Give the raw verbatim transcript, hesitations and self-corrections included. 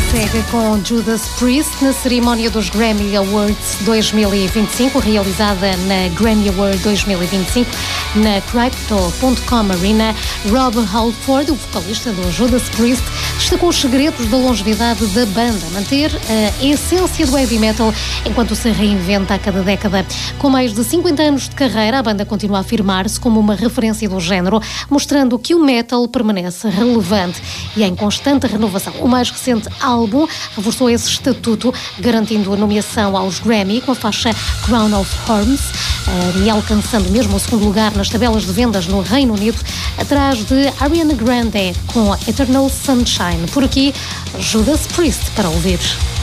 segue com Judas Priest na cerimónia dos Grammy Awards dois mil e vinte e cinco, realizada na Grammy Award dois mil e vinte e cinco na Crypto ponto com Arena. Rob Halford, o vocalista do Judas Priest, destacou os segredos da longevidade da banda, manter a essência do heavy metal enquanto se reinventa a cada década. Com mais de cinquenta anos de carreira, a banda continua a afirmar-se como uma referência do género, mostrando que o metal permanece relevante e em constante renovação. O mais recente álbum reforçou esse estatuto, garantindo a nomeação aos Grammy com a faixa Crown of Thorns e alcançando mesmo o segundo lugar nas tabelas de vendas no Reino Unido, atrás de Ariana Grande com Eternal Sunshine. Por aqui, Judas Priest para ouvir.